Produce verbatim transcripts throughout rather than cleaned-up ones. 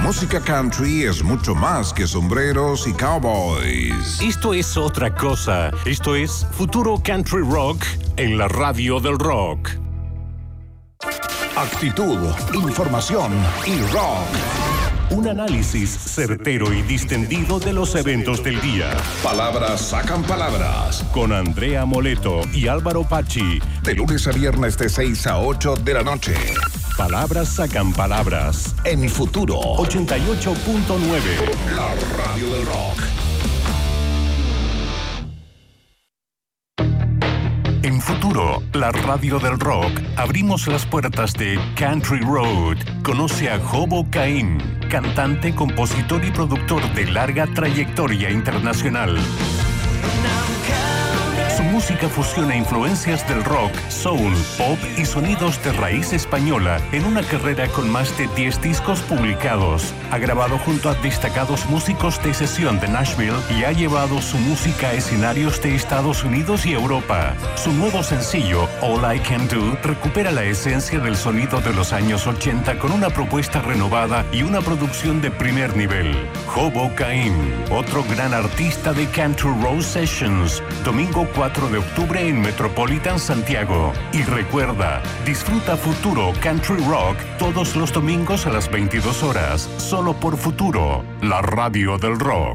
música country es mucho más que sombreros y cowboys. Esto es otra cosa. Esto es Futuro Country Rock en la radio del rock. Actitud, información y rock. Un análisis certero y distendido de los eventos del día. Palabras sacan palabras. Con Andrea Moleto y Álvaro Pachi. De lunes a viernes de seis a ocho de la noche. Palabras sacan palabras. En Futuro ochenta y ocho punto nueve. La radio del rock. En Futuro, la radio del rock, abrimos las puertas de Country Road. Conoce a Hobo Caín, cantante, compositor y productor de larga trayectoria internacional. Su música fusiona influencias del rock, soul, pop y sonidos de raíz española en una carrera con más de diez discos publicados. Ha grabado junto a destacados músicos de sesión de Nashville y ha llevado su música a escenarios de Estados Unidos y Europa. Su nuevo sencillo, All I Can Do, recupera la esencia del sonido de los años ochenta con una propuesta renovada y una producción de primer nivel. Hobo Caín, otro gran artista de Country Road Sessions, domingo cuatro de octubre en Metropolitan Santiago. Y recuerda, disfruta Futuro Country Rock todos los domingos a las veintidós horas, solo por Futuro, la radio del rock.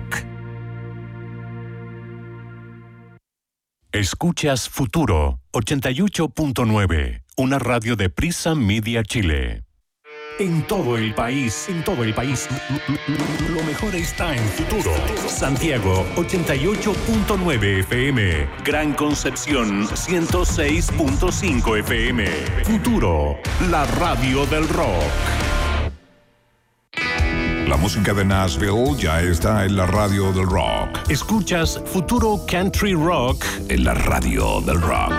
Escuchas Futuro ochenta y ocho punto nueve, una radio de Prisa Media Chile. En todo el país, en todo el país, lo mejor está en Futuro. Santiago, ochenta y ocho punto nueve F M. Gran Concepción, ciento seis punto cinco F M. Futuro, la radio del rock. La música de Nashville ya está en la radio del rock. Escuchas Futuro Country Rock en la radio del rock.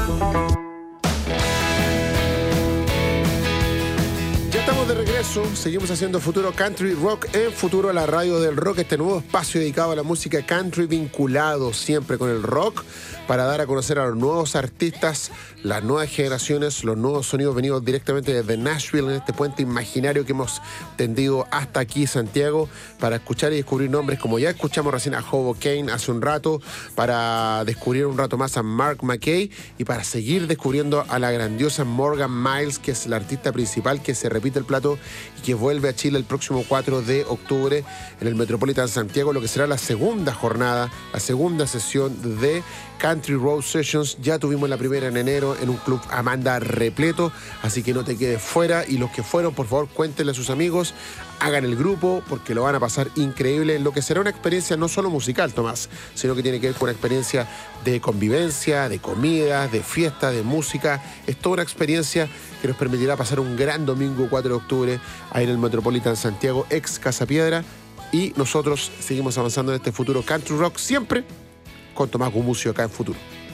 De regreso, seguimos haciendo Futuro Country Rock en Futuro, la radio del rock, este nuevo espacio dedicado a la música country vinculado siempre con el rock para dar a conocer a los nuevos artistas, las nuevas generaciones, los nuevos sonidos venidos directamente desde Nashville en este puente imaginario que hemos tendido hasta aquí Santiago para escuchar y descubrir nombres como ya escuchamos recién a Hobo Caín hace un rato, para descubrir un rato más a Mark McKay y para seguir descubriendo a la grandiosa Morgan Miles, que es la artista principal que se repite el plato y que vuelve a Chile el próximo cuatro de octubre en el Metropolitan Santiago, lo que será la segunda jornada, la segunda sesión de Country Road Sessions. Ya tuvimos la primera en enero en un club Amanda repleto, así que no te quedes fuera, y los que fueron, por favor, cuéntenle a sus amigos, hagan el grupo, porque lo van a pasar increíble, en lo que será una experiencia no solo musical, Tomás, sino que tiene que ver con una experiencia de convivencia, de comida, de fiesta, de música. Es toda una experiencia que nos permitirá pasar un gran domingo cuatro de octubre ahí en el Metropolitan Santiago, ex Casa Piedra, y nosotros seguimos avanzando en este Futuro Country Rock, siempre con Tomás Gumucio acá en Futuro.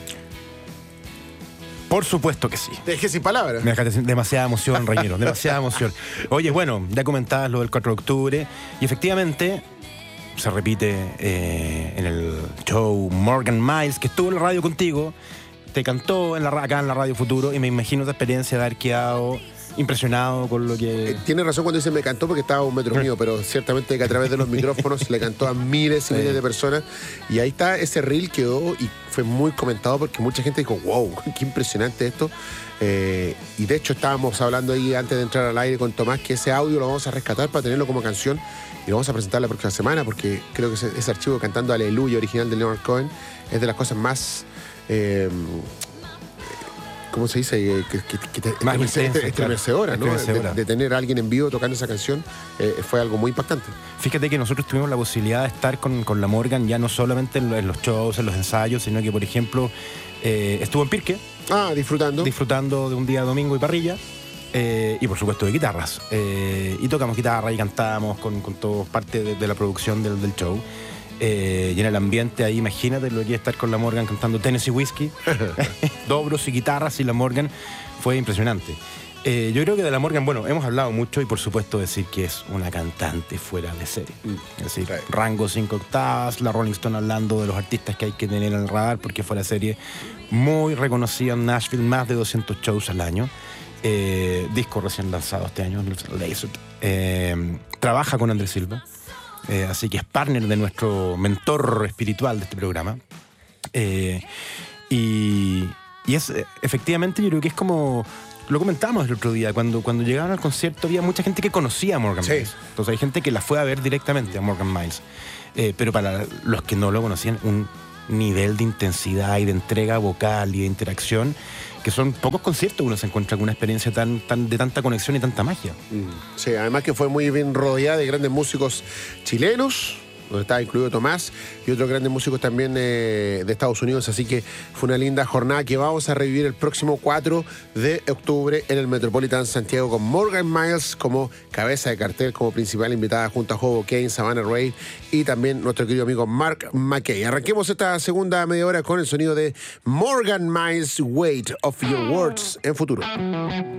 Por supuesto que sí. Te dejé sin palabras. Me dejaste demasiada emoción, Reñero, demasiada emoción. Oye, bueno, ya comentabas lo del cuatro de octubre y efectivamente se repite eh, en el show Morgan Miles, que estuvo en la radio contigo, te cantó en la, acá en la Radio Futuro, y me imagino esa experiencia de haber quedado impresionado con lo que... Eh, tiene razón cuando dice me cantó, porque estaba a un metro mío, pero ciertamente que a través de los micrófonos le cantó a miles y miles de personas, y ahí está, ese reel quedó y fue muy comentado porque mucha gente dijo, wow, qué impresionante esto. Eh, y de hecho estábamos hablando ahí antes de entrar al aire con Tomás que ese audio lo vamos a rescatar para tenerlo como canción y lo vamos a presentar la próxima semana, porque creo que ese, ese archivo cantando Aleluya original de Leonard Cohen es de las cosas más... Eh, ¿cómo se dice? Que, que, que te, Más estremecedora, claro. ¿no? Estremecedora. De, de tener a alguien en vivo tocando esa canción eh, fue algo muy impactante. Fíjate que nosotros tuvimos la posibilidad de estar con, con la Morgan ya no solamente en, en los shows, en los ensayos, sino que, por ejemplo, eh, estuvo en Pirque. Ah, disfrutando. Disfrutando de un día domingo y parrilla. Eh, y por supuesto de guitarras. Eh, y tocamos guitarra y cantamos con, con todo parte de, de la producción del, del show. Eh, y en el ambiente ahí, imagínate lo que es estar con la Morgan cantando Tennessee Whiskey, dobros y guitarras y la Morgan, fue impresionante. Eh, yo creo que de la Morgan, bueno, hemos hablado mucho y por supuesto decir que es una cantante fuera de serie. Es decir, right. Rango cinco octavas, la Rolling Stone hablando de los artistas que hay que tener en el radar porque fuera de serie, muy reconocida en Nashville, más de doscientos shows al año. eh, disco recién lanzado este año, Laser. Eh, trabaja con Andrés Silva, eh, así que es partner de nuestro mentor espiritual de este programa. Eh, y, y es, efectivamente, yo creo que es como... Lo comentábamos el otro día, cuando, cuando llegaron al concierto había mucha gente que conocía a Morgan Sí. Miles. Entonces hay gente que la fue a ver directamente a Morgan Miles. Eh, pero para los que no lo conocían, un nivel de intensidad y de entrega vocal y de interacción, que son pocos conciertos uno se encuentra con una experiencia tan, tan de tanta conexión y tanta magia. Mm. Sí, además que fue muy bien rodeada de grandes músicos chilenos, donde estaba incluido Tomás, y otros grandes músicos también eh, de Estados Unidos, así que fue una linda jornada que vamos a revivir el próximo cuatro de octubre en el Metropolitan Santiago con Morgan Miles como cabeza de cartel, como principal invitada junto a Hobo Kane, Savannah Rey y también nuestro querido amigo Mark McKay. Arranquemos esta segunda media hora con el sonido de Morgan Miles, Weight of Your Words en Futuro.